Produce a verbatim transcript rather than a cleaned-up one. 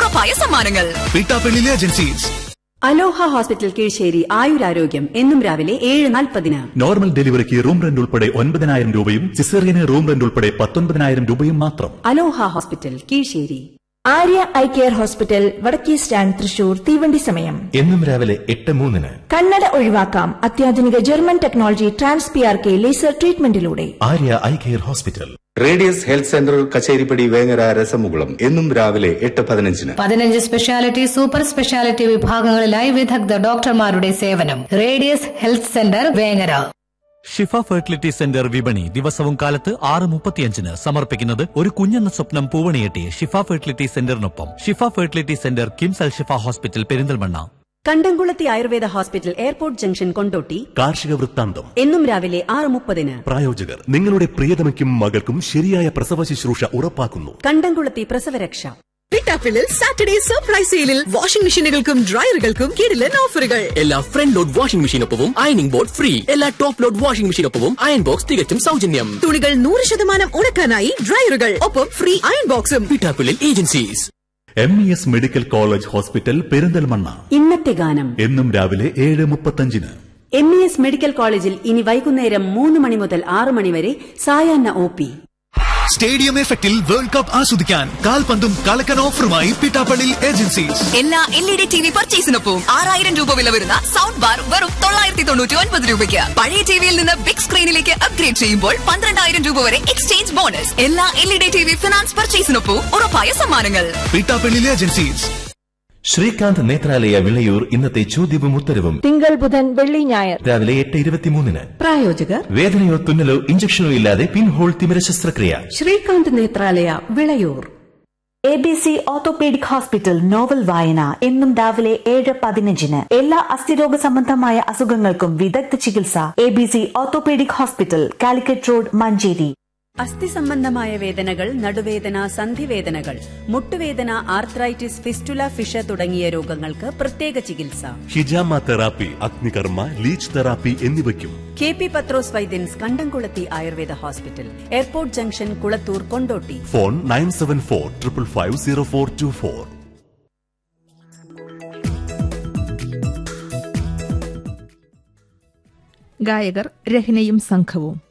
ഉറപ്പായ സമ്മാനങ്ങൾ. പീട്ടാപ്പള്ളി ഏജൻസീസ്. അലോഹ ഹോസ്പിറ്റൽ കീഴ്ശ്ശേരി ആയുരാരോഗ്യം എന്നും രാവിലെ ഏഴ് നാൽപ്പതിന്. നോർമൽ ഡെലിവറിക്ക് റൂം റെന്റ് ഉൾപ്പെടെ ഒൻപതിനായിരം രൂപയും സിസേറിയന് റൂം റെന്റ് ഉൾപ്പെടെ പത്തൊൻപതിനായിരം രൂപയും മാത്രം. അലോഹ hospital Kizhisseri. Arya eye care hospital വടക്കേ സ്റ്റാൻഡ് തൃശൂർ. തീവണ്ടി സമയം എന്നും രാവിലെ എട്ട് മൂന്നിന്. കണ്ണട ഒഴിവാക്കാം അത്യാധുനിക German technology trans P R K laser ട്രീറ്റ്മെന്റിലൂടെ. Arya eye care hospital. Radius health centre Kacheripadi Vengara രസമുകുളം എന്നും രാവിലെ എട്ട് പതിനഞ്ചിന്. പതിനഞ്ച് സ്പെഷ്യാലിറ്റി സൂപ്പർ സ്പെഷ്യാലിറ്റി വിഭാഗങ്ങളിലായി വിദഗ്ധ ഡോക്ടർമാരുടെ സേവനം. Radius health centre Vengara. ഷിഫ ഫെർട്ടിലിറ്റി സെന്റർ വിപണി ദിവസവും കാലത്ത് ആറ് മുപ്പത്തിയഞ്ചിന് സമർപ്പിക്കുന്നത് ഒരു കുഞ്ഞെന്ന സ്വപ്നം പൂവണിയെട്ടി ഷിഫ ഫെർട്ടിലിറ്റി സെന്ററിനൊപ്പം. ഷിഫ ഫെർട്ടിലിറ്റി സെന്റർ കിംസ് അൽ ഷിഫ ഹോസ്പിറ്റൽ പെരിന്തൽമണ്ണ. കണ്ടംകുളത്തി Ayurveda hospital airport junction Kondotty. കാർഷിക വൃത്താന്തം എന്നും രാവിലെ ആറ് മുപ്പതിന്. പ്രായോജകർ നിങ്ങളുടെ പ്രിയതമയ്ക്കും മകൾക്കും ശരിയായ പ്രസവ ശുശ്രൂഷ ഉറപ്പാക്കുന്നു. കണ്ടംകുളത്തി പ്രസവരക്ഷ. പിട്ടാപ്പിളിൽ സാറ്റർഡേ സർപ്രൈസ് സെയിലിൽ വാഷിംഗ് മെഷീനുകൾക്കും ഡ്രയറുകൾക്കും കിടിലൻ ഓഫറുകൾ. എല്ലാ front load washing മെഷീനൊപ്പവും ironing board free. എല്ലാ top load washing മെഷീനൊപ്പവും iron box തികച്ചും സൗജന്യം. തുണികൾ നൂറ് ശതമാനം ഉണക്കാനായി ഡ്രയറുകൾ, ഒപ്പം ഫ്രീ അയൺ ബോക്സും. പിട്ടാപ്പിളിൽ agencies. M E S medical college hospital Perinthalmanna. ഇന്നത്തെ ഗാനം എന്നും രാവിലെ ഏഴ് മുപ്പത്തഞ്ചിന്. എം ഇ എസ് മെഡിക്കൽ കോളേജിൽ ഇനി വൈകുന്നേരം മൂന്ന് മണി മുതൽ ആറ് മണിവരെ സായാഹ്ന ഒ പി. സ്റ്റേഡിയം എഫക്റ്റിൽ വേൾഡ് കപ്പ് ആസ്വദിക്കാൻ കാൽപന്തും കളക്കൻ ഓഫറുമായി പിട്ടാപ്പള്ളി ഏജൻസീസ്. എല്ലാ L E D T V പർച്ചേസിനൊപ്പം ആറായിരം രൂപ വില വരുന്ന സൗണ്ട് ബാർ വെറും തൊള്ളായിരത്തി തൊണ്ണൂറ്റി ഒൻപത് രൂപയ്ക്ക്. പഴയ ടിവിയിൽ നിന്ന് ബിഗ് സ്ക്രീനിലേക്ക് അപ്ഗ്രേഡ് ചെയ്യുമ്പോൾ പന്ത്രണ്ടായിരം രൂപ വരെ എക്സ്ചേഞ്ച് ബോണസ്. എല്ലാ L E D T V finance പർച്ചേസിനൊപ്പം ഉറപ്പായ സമ്മാനങ്ങൾ. പിട്ടാപ്പള്ളി ഏജൻസീസ്. ശ്രീകാന്ത് നേത്രാലയ വിളയൂർ ഇന്നത്തെ ചോദ്യവും ഉത്തരവും തിങ്കൾ ബുധൻ വെള്ളി ഞായർ രാവിലെ എട്ട് ഇരുപത്തിമൂന്നിന്. പ്രായോജകർ വേദനയോ തുന്നലോ ഇഞ്ചക്ഷനോ ഇല്ലാതെ പിൻഹോൾ തിമിര ശസ്ത്രക്രിയ. Srikanth Nethralaya Vilayur. A B C orthopaedic hospital novel വായന എന്നും രാവിലെ ഏഴ് പതിനഞ്ചിന്. എല്ലാ അസ്ഥിരോഗ സംബന്ധമായ അസുഖങ്ങൾക്കും വിദഗ്ധ ചികിത്സ. A B C orthopaedic hospital, Calicut road, Manjeri. അസ്ഥി സംബന്ധമായ വേദനകൾ, നടുവേദന, സന്ധിവേദനകൾ, മുട്ടുവേദന, ആർത്രൈറ്റിസ്, ഫിസ്റ്റുല, ഫിഷ തുടങ്ങിയ രോഗങ്ങൾക്ക് പ്രത്യേക ചികിത്സ. ഹിജാമ തെറാപ്പി, അഗ്നികർമ്മ, ലീച്ച് തെറാപ്പി എന്നിവയ്ക്കും കെ പി പത്രോസ് വൈദ്യൻസ് കണ്ടംകുളത്തി Ayurveda hospital, airport junction, Kulathur, Kondotty. Phone nine seven four triple five zero four to four. ഗായകർ രഹ്നയും സംഘവും.